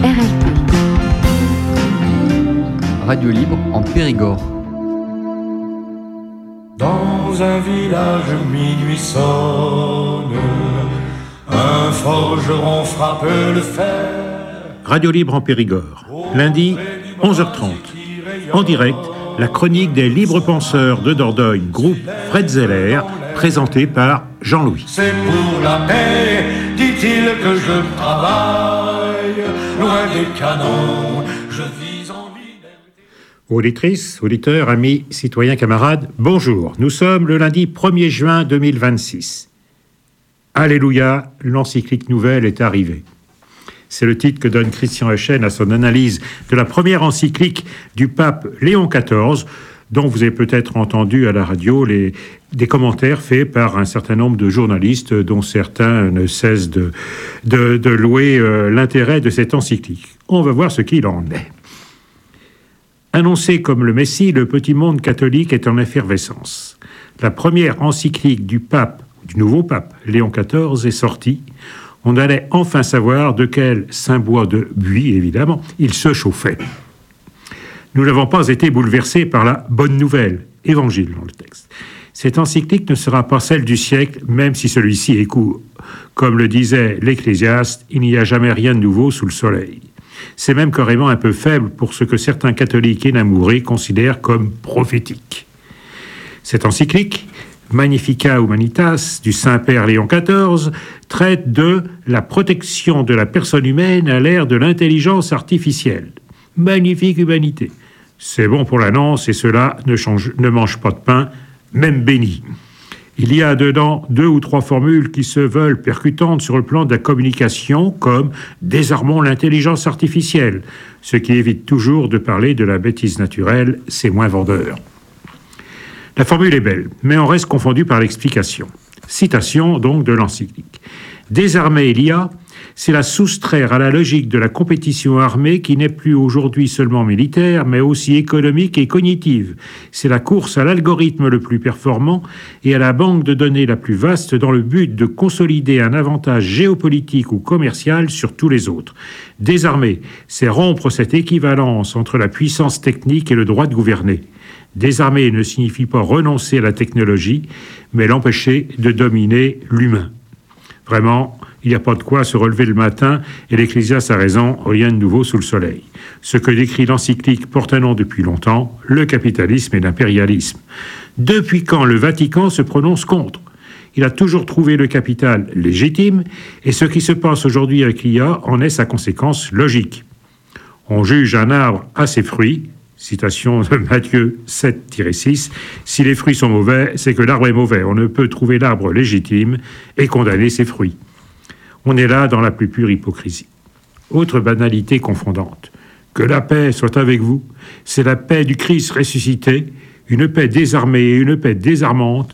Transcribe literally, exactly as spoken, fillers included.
R L P. Radio libre en Périgord. Dans un village minuit sonne, un forgeron frappe le fer. Radio libre en Périgord, lundi onze heures trente. En direct, la chronique des libres penseurs de Dordogne, groupe Fred Zeller, présentée par Jean-Louis. C'est pour la paix, dit-il, que je travaille, loin des canons, je vis en liberté. Auditrices, auditeurs, amis, citoyens, camarades, bonjour. Nous sommes le lundi premier juin deux mille vingt-six. Alléluia, l'encyclique nouvelle est arrivée. C'est le titre que donne Christian Echen à son analyse de la première encyclique du pape Léon quatorze, dont vous avez peut-être entendu à la radio les, des commentaires faits par un certain nombre de journalistes, dont certains ne cessent de, de, de louer euh, l'intérêt de cette encyclique. On va voir ce qu'il en est. Annoncé comme le Messie, le petit monde catholique est en effervescence. La première encyclique du pape, du nouveau pape Léon quatorze, est sortie. On allait enfin savoir de quel saint-bois de buis, évidemment, il se chauffait. Nous n'avons pas été bouleversés par la bonne nouvelle, évangile dans le texte. Cette encyclique ne sera pas celle du siècle, même si celui-ci est court. Comme le disait l'Ecclésiaste, il n'y a jamais rien de nouveau sous le soleil. C'est même carrément un peu faible pour ce que certains catholiques énamourés considèrent comme prophétique. Cette encyclique, Magnificat Humanitas, du Saint-Père Léon quatorze, traite de la protection de la personne humaine à l'ère de l'intelligence artificielle. Magnifique humanité. C'est bon pour l'annonce et cela ne, change, ne mange pas de pain, même béni. Il y a dedans deux ou trois formules qui se veulent percutantes sur le plan de la communication, comme « désarmons l'intelligence artificielle », ce qui évite toujours de parler de la bêtise naturelle, c'est moins vendeur. La formule est belle, mais on reste confondu par l'explication. Citation donc de l'encyclique. Désarmer l'I A, c'est la soustraire à la logique de la compétition armée qui n'est plus aujourd'hui seulement militaire, mais aussi économique et cognitive. C'est la course à l'algorithme le plus performant et à la banque de données la plus vaste dans le but de consolider un avantage géopolitique ou commercial sur tous les autres. Désarmer, c'est rompre cette équivalence entre la puissance technique et le droit de gouverner. Désarmer ne signifie pas renoncer à la technologie, mais l'empêcher de dominer l'humain. Vraiment, il n'y a pas de quoi se relever le matin, et l'Ecclésiaste a raison, rien de nouveau sous le soleil. Ce que décrit l'encyclique porte un nom depuis longtemps, le capitalisme et l'impérialisme. Depuis quand le Vatican se prononce contre ? Il a toujours trouvé le capital légitime, et ce qui se passe aujourd'hui avec l'I A en est sa conséquence logique. On juge un arbre à ses fruits. Citation de Matthieu sept six. Si les fruits sont mauvais, c'est que l'arbre est mauvais. On ne peut trouver l'arbre légitime et condamner ses fruits. On est là dans la plus pure hypocrisie. Autre banalité confondante. Que la paix soit avec vous. C'est la paix du Christ ressuscité, une paix désarmée et une paix désarmante,